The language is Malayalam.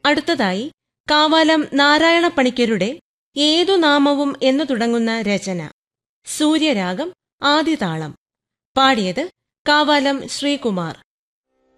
അടുത്തതായി കാവാലം നാരായണ പണിക്കരുടെ ഏതു നാമവും എന്നു തുടങ്ങുന്ന രചന. സൂര്യരാഗം ആദിതാളം. പാടിയത് കാവാലം ശ്രീകുമാർ.